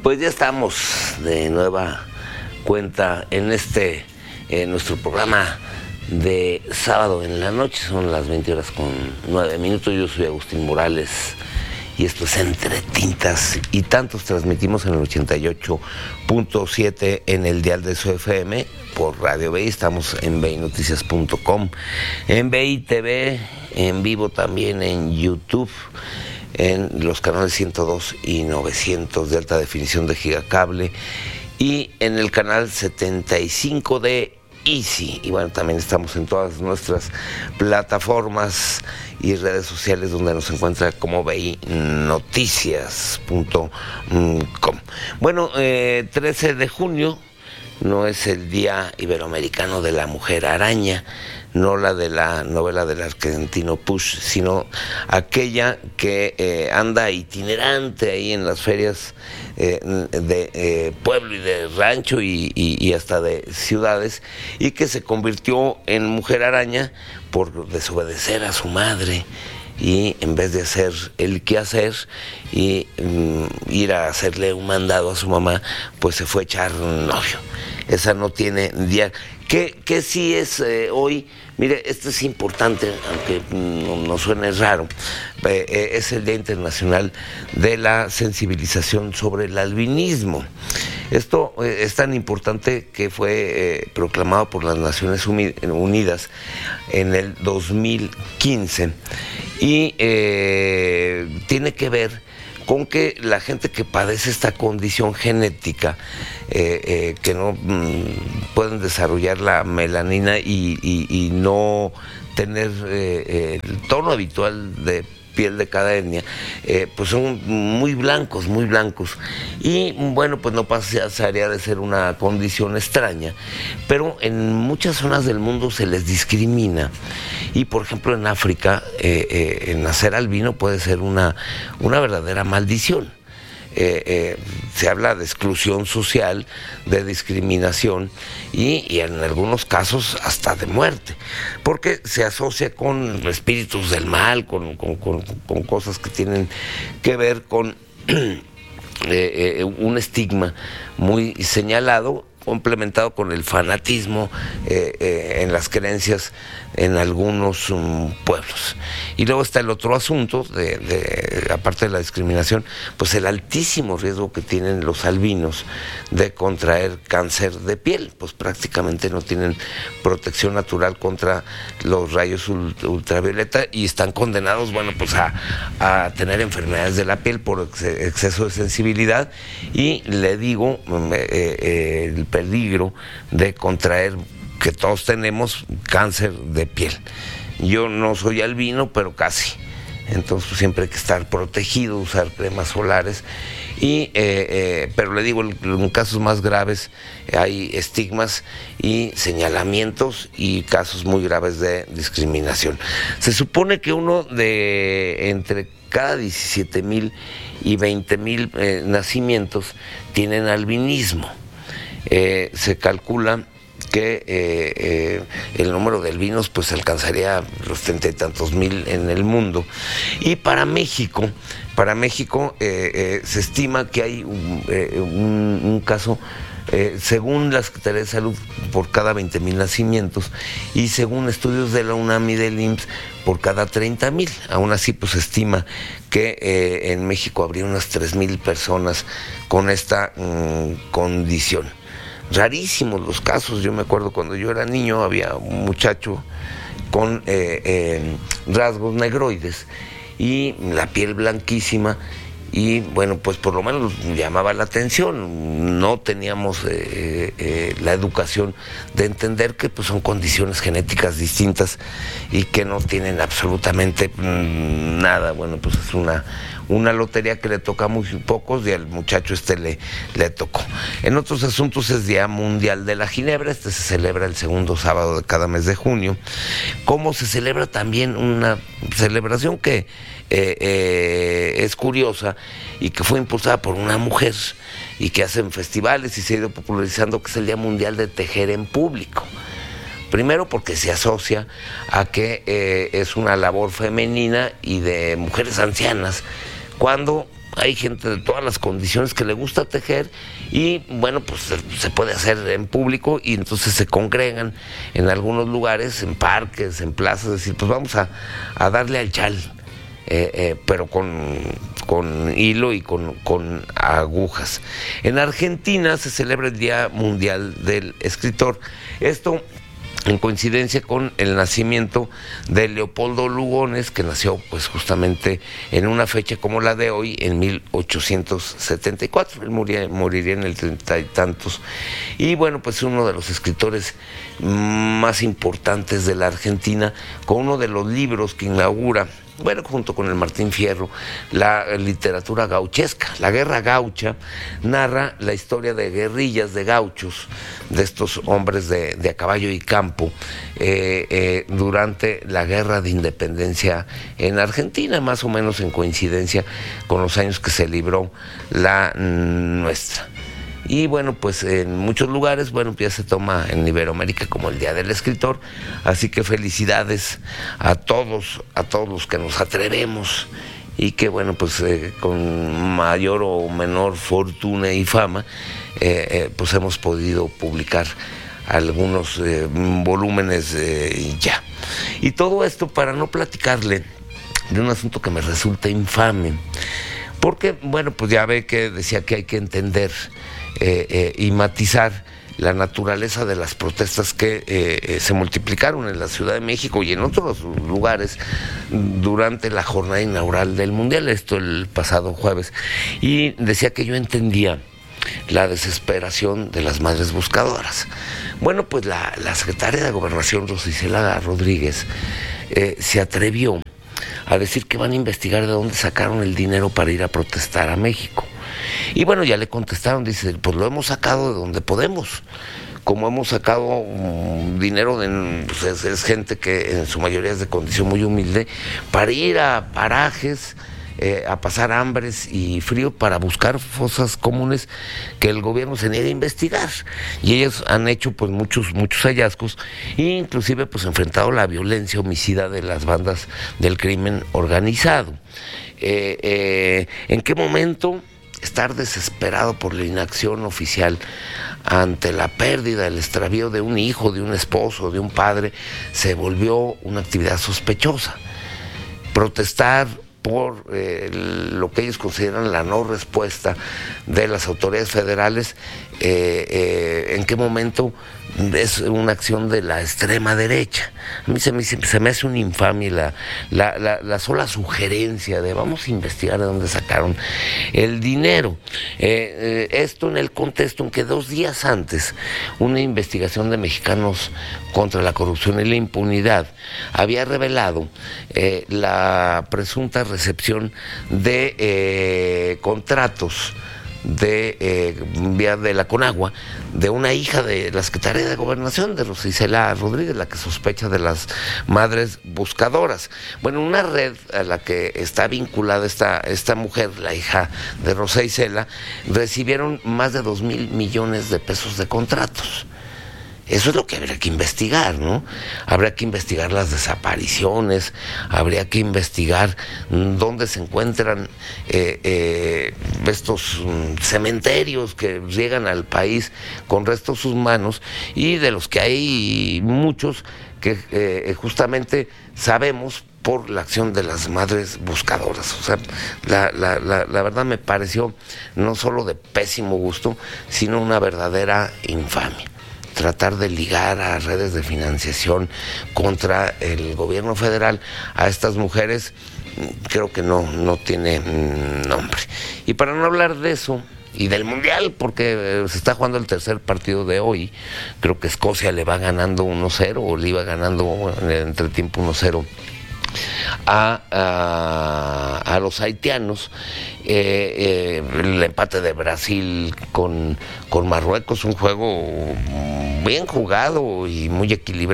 Pues ya estamos de nueva cuenta en nuestro programa de sábado en la noche. Son las 20:09. Yo soy Agustín Morales y esto es Entre Tintas y Tantos. Transmitimos en el 88.7 en el dial de su FM por Radio BI. Estamos en binoticias.com, en BI TV, en vivo también en YouTube, en los canales 102 y 900 de alta definición de Gigacable y en el canal 75 de Easy. Y bueno, también estamos en todas nuestras plataformas y redes sociales donde nos encuentra como binoticias.com. Bueno, 13 de junio no es el Día Iberoamericano de la Mujer Araña, no la de la novela del argentino Push, sino aquella que anda itinerante ahí en las ferias de pueblo y de rancho y hasta de ciudades, y que se convirtió en mujer araña por desobedecer a su madre y en vez de hacer el quehacer y ir a hacerle un mandado a su mamá, pues se fue a echar un novio. Esa no tiene día. ¿Qué sí es hoy? Mire, esto es importante, aunque no suene raro. Es el Día Internacional de la Sensibilización sobre el Albinismo. Esto es tan importante que fue proclamado por las Naciones Unidas en el 2015 y tiene que ver con que la gente que padece esta condición genética, que no pueden desarrollar la melanina y no tener el tono habitual de piel de cada etnia, pues son muy blancos, y bueno, pues no pasaría de ser una condición extraña, pero en muchas zonas del mundo se les discrimina, y por ejemplo en África, nacer albino puede ser una verdadera maldición. Se habla de exclusión social, de discriminación y en algunos casos hasta de muerte, porque se asocia con espíritus del mal, con cosas que tienen que ver con un estigma muy señalado, complementado con el fanatismo en las creencias en algunos pueblos. Y luego está el otro asunto, aparte de la discriminación, pues el altísimo riesgo que tienen los albinos de contraer cáncer de piel, pues prácticamente no tienen protección natural contra los rayos ultravioleta y están condenados, bueno, pues a tener enfermedades de la piel por exceso de sensibilidad, y le digo, el peligro de contraer, que todos tenemos, cáncer de piel. Yo no soy albino, pero casi. Entonces pues, siempre hay que estar protegido, usar cremas solares. Pero le digo, en casos más graves hay estigmas y señalamientos y casos muy graves de discriminación. Se supone que uno de entre cada 17,000 y 20,000 nacimientos tienen albinismo. Se calcula que el número de albinos pues alcanzaría los 30 y tantos mil en el mundo. Y para México se estima que hay un caso, según la Secretaría de Salud, por cada 20,000 nacimientos, y según estudios de la UNAM y del IMSS, por cada 30,000. Aún así, pues se estima que en México habría unas 3,000 personas con esta condición. Rarísimos los casos. Yo me acuerdo cuando yo era niño, había un muchacho con rasgos negroides y la piel blanquísima, y bueno, pues por lo menos llamaba la atención. No teníamos la educación de entender que pues son condiciones genéticas distintas y que no tienen absolutamente nada. Bueno, pues es una lotería que le toca a muy pocos, y al muchacho le tocó. En otros asuntos es Día Mundial de la Ginebra. Se celebra el segundo sábado de cada mes de junio. Como se celebra también una celebración que es curiosa y que fue impulsada por una mujer y que hacen festivales y se ha ido popularizando, que es el Día Mundial de Tejer en Público. Primero porque se asocia a que es una labor femenina y de mujeres ancianas, cuando hay gente de todas las condiciones que le gusta tejer y bueno, pues se puede hacer en público y entonces se congregan en algunos lugares, en parques, en plazas, decir, pues vamos a darle al chal, pero con hilo y con agujas. En Argentina se celebra el Día Mundial del Escritor. Esto en coincidencia con el nacimiento de Leopoldo Lugones, que nació pues justamente en una fecha como la de hoy, en 1874. Él moriría en el 30 y tantos. Y bueno, pues uno de los escritores más importantes de la Argentina, con uno de los libros que inaugura, bueno, junto con el Martín Fierro, la literatura gauchesca. La Guerra Gaucha narra la historia de guerrillas de gauchos, de estos hombres de a caballo y campo, durante la Guerra de Independencia en Argentina, más o menos en coincidencia con los años que se libró la nuestra. Y bueno, pues en muchos lugares, bueno, ya se toma en Iberoamérica como el Día del Escritor, así que felicidades a todos los que nos atrevemos y que bueno, pues con mayor o menor fortuna y fama, pues hemos podido publicar algunos volúmenes ya. Y todo esto para no platicarle de un asunto que me resulta infame, porque bueno, pues ya ve que decía que hay que entender y matizar la naturaleza de las protestas que se multiplicaron en la Ciudad de México y en otros lugares durante la jornada inaugural del Mundial, esto el pasado jueves. Y decía que yo entendía la desesperación de las madres buscadoras. Bueno, pues la secretaria de Gobernación, Rosa Isela Rodríguez, se atrevió a decir que van a investigar de dónde sacaron el dinero para ir a protestar a México. Y bueno, ya le contestaron, dice, pues lo hemos sacado de donde podemos. Como hemos sacado dinero, pues es gente que en su mayoría es de condición muy humilde, para ir a parajes, a pasar hambres y frío para buscar fosas comunes que el gobierno se niega a investigar. Y ellos han hecho pues muchos hallazgos e inclusive pues enfrentado la violencia homicida de las bandas del crimen organizado. ¿En qué momento estar desesperado por la inacción oficial ante la pérdida, el extravío de un hijo, de un esposo, de un padre, se volvió una actividad sospechosa? Protestar por lo que ellos consideran la no respuesta de las autoridades federales, ¿en qué momento es una acción de la extrema derecha? A mí se me hace una infamia la sola sugerencia de vamos a investigar de dónde sacaron el dinero. Esto en el contexto en que 2 días antes una investigación de Mexicanos contra la Corrupción y la Impunidad había revelado la presunta recepción de contratos vía de la Conagua, de una hija de la Secretaría de Gobernación, de Rosa Isela Rodríguez, la que sospecha de las madres buscadoras. Bueno, una red a la que está vinculada esta mujer, la hija de Rosa Isela, recibieron más de 2,000 millones de pesos de contratos. Eso es lo que habría que investigar, ¿no? Habría que investigar las desapariciones, habría que investigar dónde se encuentran estos cementerios que llegan al país con restos humanos y de los que hay muchos que justamente sabemos por la acción de las madres buscadoras. O sea, la verdad me pareció no solo de pésimo gusto, sino una verdadera infamia. Tratar de ligar a redes de financiación contra el gobierno federal a estas mujeres, creo que no tiene nombre. Y para no hablar de eso y del Mundial, porque se está jugando el tercer partido de hoy, creo que Escocia le va ganando 1-0 o le iba ganando en el entretiempo 1-0 a los haitianos. El empate de Brasil con Marruecos, un juego bien jugado y muy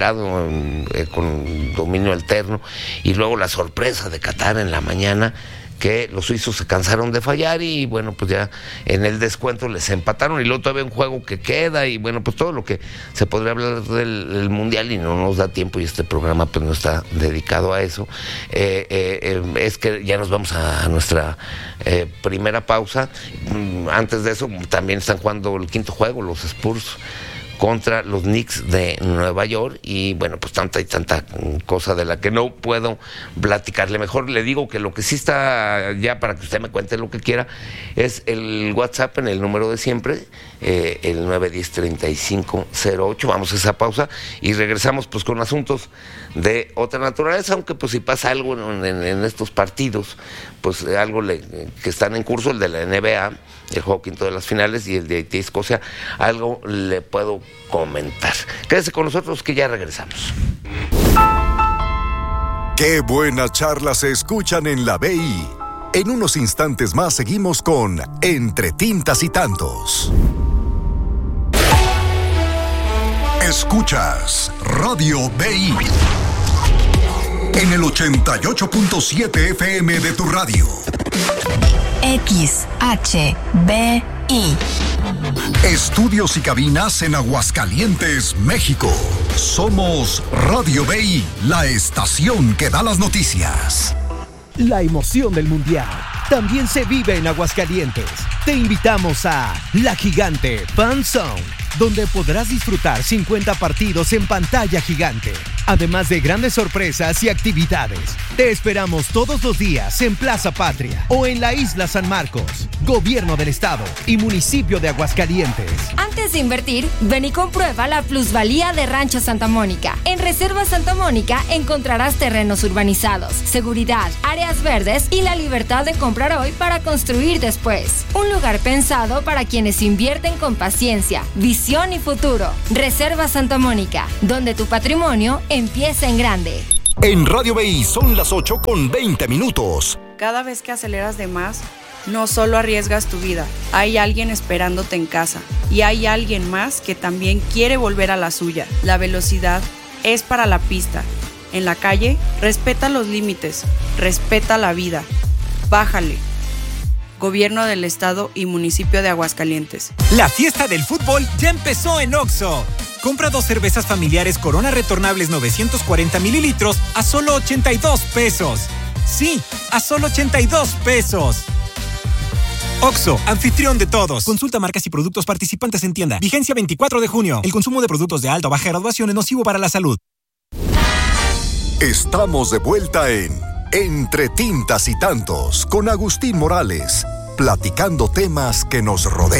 equilibrado, con dominio alterno, y luego la sorpresa de Qatar en la mañana, que los suizos se cansaron de fallar y bueno, pues ya en el descuento les empataron y luego todavía un juego que queda y bueno, pues todo lo que se podría hablar del Mundial y no nos da tiempo y este programa pues no está dedicado a eso. Es que ya nos vamos a nuestra primera pausa. Antes de eso también están jugando el quinto juego, los Spurs contra los Knicks de Nueva York y bueno, pues tanta y tanta cosa de la que no puedo platicarle. Mejor le digo que lo que sí está ya para que usted me cuente lo que quiera es el WhatsApp en el número de siempre, el 910-3508. Vamos a esa pausa y regresamos pues con asuntos de otra naturaleza, aunque pues si pasa algo en estos partidos, pues algo que están en curso, el de la NBA, el juego quinto de las finales y el de Haití-Escocia, algo le puedo comentar. Quédese con nosotros que ya regresamos. Qué buenas charlas se escuchan en la BI. En unos instantes más seguimos con Entre Tintas y Tantos. Escuchas Radio BI en el 88.7 FM de tu radio. XHBI. Estudios y cabinas en Aguascalientes, México. Somos Radio BI, la estación que da las noticias. La emoción del Mundial también se vive en Aguascalientes. Te invitamos a La Gigante Fan Zone, donde podrás disfrutar 50 partidos en pantalla gigante, además de grandes sorpresas y actividades. Te esperamos todos los días en Plaza Patria o en la Isla San Marcos, Gobierno del Estado y Municipio de Aguascalientes. Antes de invertir, ven y comprueba la plusvalía de Rancho Santa Mónica. En Reserva Santa Mónica encontrarás terrenos urbanizados, seguridad, áreas verdes y la libertad de comprar hoy para construir después. Un lugar pensado para quienes invierten con paciencia, visión y futuro. Reserva Santa Mónica, donde tu patrimonio empieza en grande. En Radio BI son las 8:20. Cada vez que aceleras de más, no solo arriesgas tu vida, hay alguien esperándote en casa y hay alguien más que también quiere volver a la suya. La velocidad es para la pista. En la calle, respeta los límites, respeta la vida. Bájale. Gobierno del Estado y Municipio de Aguascalientes. La fiesta del fútbol ya empezó en Oxxo. Compra 2 cervezas familiares Corona retornables 940 mililitros a solo 82 pesos. Sí, a solo 82 pesos. Oxxo, anfitrión de todos. Consulta marcas y productos participantes en tienda. Vigencia 24 de junio. El consumo de productos de alta o baja graduación es nocivo para la salud. Estamos de vuelta en Entre Tintas y Tantos con Agustín Morales, platicando temas que nos rodean.